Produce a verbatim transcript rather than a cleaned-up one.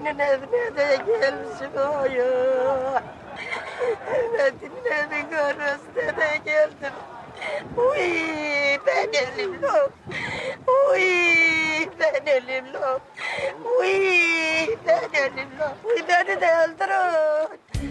Mehmet'in evine de gelmişim oyu. Mehmet'in evinin önüne de geldim. Uy ben elimle. Uy ben elimle. Uy ben elimle. Uy beni de öldürün.